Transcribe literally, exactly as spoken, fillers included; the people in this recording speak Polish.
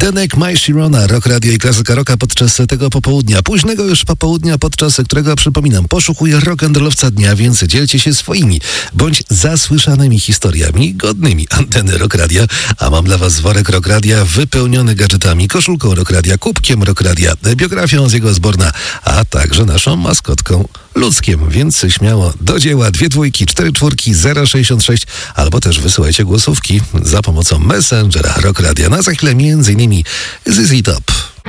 Denek, My Sharona, Rock Radio i Klasyka Rocka podczas tego popołudnia. Późnego już popołudnia, podczas którego, przypominam, poszukuję rock'n'rollowca dnia, więc dzielcie się swoimi bądź zasłyszanymi historiami godnymi anteny Rock Radia. A mam dla was worek Rock Radia wypełniony gadżetami, koszulką Rock Radia, kubkiem Rock Radia, biografią z jego Osborna, a także naszą maskotką Ludzkiem, więc śmiało do dzieła. Dwie dwójki, cztery czwórki, zero sześćdziesiąt sześć albo też wysyłajcie głosówki za pomocą Messengera Rock Radia. Na za chwilę między innymi Z Z Top.